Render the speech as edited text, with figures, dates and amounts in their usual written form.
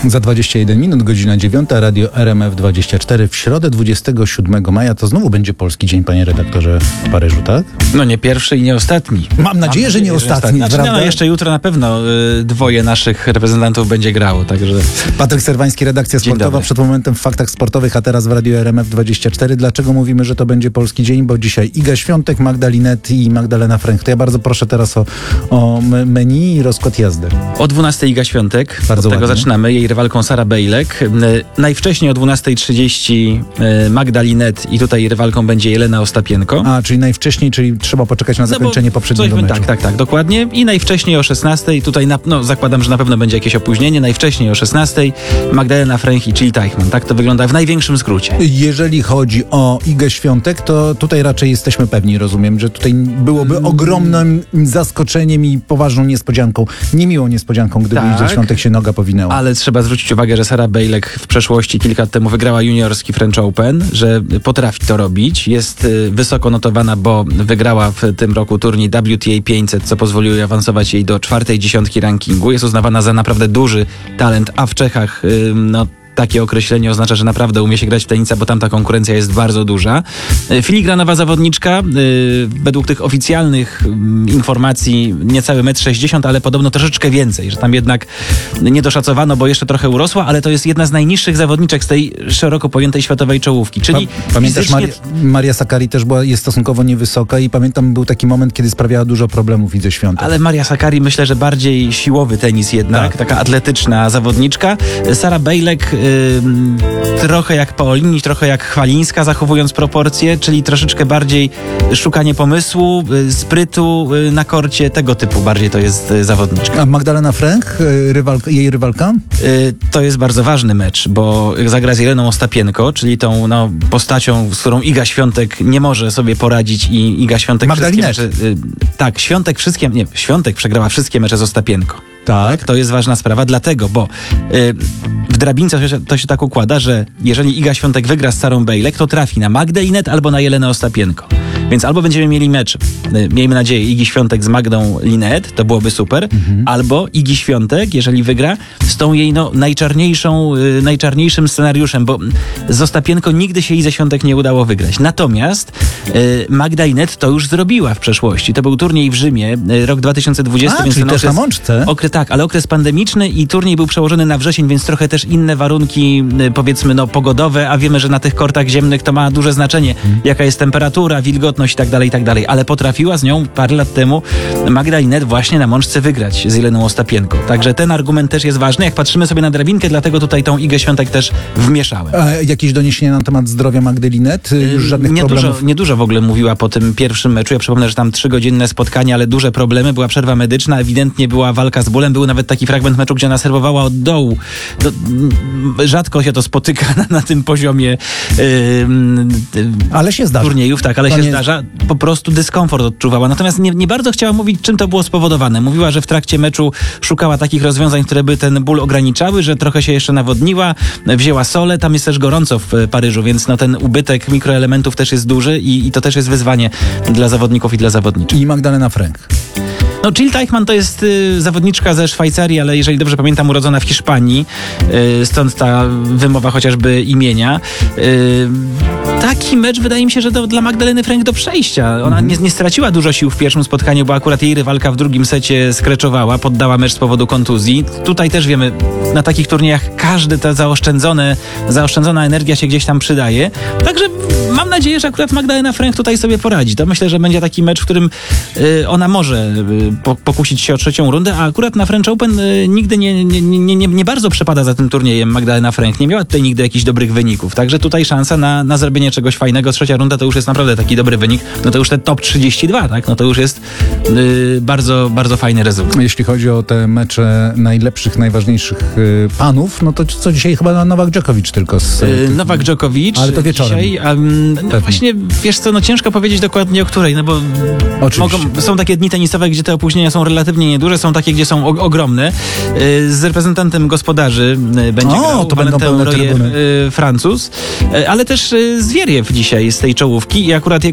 Za 21 minut, godzina 9, radio RMF24 w środę 27 maja. To znowu będzie polski dzień, panie redaktorze, w Paryżu, tak? No nie pierwszy i nie ostatni. Mam nadzieję, że nie ostatni, Znaczy, prawda? no, jeszcze jutro na pewno dwoje naszych reprezentantów będzie grało, także... Patryk Serwański, redakcja sportowa, przed momentem w Faktach Sportowych, a teraz w radiu RMF24. Dlaczego mówimy, że to będzie polski dzień? Bo dzisiaj Iga Świątek, Magda Linette i Magdalena Fręch. To ja bardzo proszę teraz o menu i rozkład jazdy. O 12 Iga Świątek, Bardzo od tego ładnie. zaczynamy, jej rywalką Sara Bejlek. Najwcześniej o 12:30 Magda Linette i tutaj rywalką będzie Jelena Ostapienko. A, czyli najwcześniej, czyli trzeba poczekać na zakończenie poprzedniego meczu. Tak, dokładnie. I najwcześniej o 16:00, tutaj zakładam, że na pewno będzie jakieś opóźnienie, najwcześniej o 16:00 Magdalena Fręch i Jill Teichmann. Tak to wygląda w największym skrócie. Jeżeli chodzi o Igę Świątek, to tutaj raczej jesteśmy pewni, rozumiem, że tutaj byłoby ogromnym zaskoczeniem i poważną niespodzianką, niemiłą niespodzianką, gdyby Tak. Idze Świątek się noga powinęła. Ale trzeba zwrócić uwagę, że Sara Bejlek w przeszłości kilka lat temu wygrała juniorski French Open, że potrafi to robić. Jest wysoko notowana, bo wygrała w tym roku turniej WTA 500, co pozwoliło jej awansować jej do 4. dziesiątki rankingu. Jest uznawana za naprawdę duży talent, a w Czechach takie określenie oznacza, że naprawdę umie się grać w tenisa, bo tam ta konkurencja jest bardzo duża. Filigranowa zawodniczka, według tych oficjalnych informacji niecały 1,60 m, ale podobno troszeczkę więcej, że tam jednak nie doszacowano, bo jeszcze trochę urosła, ale to jest jedna z najniższych zawodniczek z tej szeroko pojętej światowej czołówki. Czyli Pamiętasz, fizycznie... Maria Sakkari też jest stosunkowo niewysoka i pamiętam, był taki moment, kiedy sprawiała dużo problemów Idze Świątek. Ale Maria Sakkari myślę, że bardziej siłowy tenis jednak, Tak. taka atletyczna zawodniczka. Sara Bejlek trochę jak Paolini, trochę jak Chwalińska, zachowując proporcje, czyli troszeczkę bardziej szukanie pomysłu, sprytu na korcie, tego typu bardziej to jest zawodniczka. A Magdalena Fręch, jej rywalka? To jest bardzo ważny mecz, bo zagra z Jeleną Ostapienko, czyli tą postacią, z którą Iga Świątek nie może sobie poradzić i Iga Świątek wszystkie mecze... Tak, Świątek przegrała wszystkie mecze z Ostapienko. Tak. To jest ważna sprawa, dlatego, bo w drabince to się tak układa, że jeżeli Iga Świątek wygra z Sarą Bejlek, to trafi na Magdę Linette albo na Jelenę Ostapienko. Więc albo będziemy mieli mecz, miejmy nadzieję, Igi Świątek z Magdą Linette, to byłoby super, albo Igi Świątek, jeżeli wygra, z tą jej najczarniejszym scenariuszem, bo z Ostapienko nigdy się Idze Świątek nie udało wygrać. Natomiast Magda Linette to już zrobiła w przeszłości. To był turniej w Rzymie, rok 2020. Więc czyli też na mączce. Ale okres pandemiczny i turniej był przełożony na wrzesień, więc trochę też inne warunki, powiedzmy, pogodowe, a wiemy, że na tych kortach ziemnych to ma duże znaczenie, jaka jest temperatura, wilgotność i tak dalej, ale potrafiła z nią parę lat temu Magda Linette właśnie na mączce wygrać z Jeleną Ostapienką. Także ten argument też jest ważny, jak patrzymy sobie na drabinkę, dlatego tutaj tą Igę Świątek też wmieszałem. A jakieś doniesienia na temat zdrowia Magdy Linette? Już żadnych problemów? Niedużo w ogóle mówiła po tym pierwszym meczu. Ja przypomnę, że tam 3-godzinne spotkanie, ale duże problemy, była przerwa medyczna, ewidentnie była walka z bólem. Był nawet taki fragment meczu, gdzie ona serwowała od dołu. Rzadko się to spotyka na tym poziomie ale się zdarza. turniejów, tak, ale się zdarza. Po prostu dyskomfort odczuwała. Natomiast nie bardzo chciała mówić, czym to było spowodowane. Mówiła, że w trakcie meczu szukała takich rozwiązań, które by ten ból ograniczały, że trochę się jeszcze nawodniła, wzięła solę. Tam jest też gorąco w Paryżu, więc ten ubytek mikroelementów też jest duży i to też jest wyzwanie dla zawodników i dla zawodniczek. I Magdalena Fręch. Jill Teichmann to jest zawodniczka ze Szwajcarii, ale jeżeli dobrze pamiętam, urodzona w Hiszpanii, stąd ta wymowa chociażby imienia. Taki mecz wydaje mi się, że dla Magdaleny Fręch do przejścia. Ona nie straciła dużo sił w pierwszym spotkaniu, bo akurat jej rywalka w drugim secie skreczowała, poddała mecz z powodu kontuzji. Tutaj też wiemy, na takich turniejach każdy ta zaoszczędzona energia się gdzieś tam przydaje. Także mam nadzieję, że akurat Magdalena Fręch tutaj sobie poradzi. To myślę, że będzie taki mecz, w którym ona może pokusić się o trzecią rundę, a akurat na French Open nigdy nie bardzo przepada za tym turniejem Magdalena Fręch. Nie miała tutaj nigdy jakichś dobrych wyników. Także tutaj szansa na zrobienie czegoś fajnego. Trzecia runda to już jest naprawdę taki dobry wynik. To już te top 32, tak? To już jest bardzo, bardzo fajny rezultat. Jeśli chodzi o te mecze najlepszych, najważniejszych panów, to co dzisiaj chyba Nowak Djokovic tylko Nowak Djokovic. Ale to wieczorem. Dzisiaj, właśnie, wiesz co, ciężko powiedzieć dokładnie o której, bo są takie dni tenisowe, gdzie te opóźnienia są relatywnie nieduże, są takie, gdzie są ogromne. Z reprezentantem gospodarzy będzie grał Valentin Royer, Francuz, ale też Zwieriew dzisiaj z tej czołówki i akurat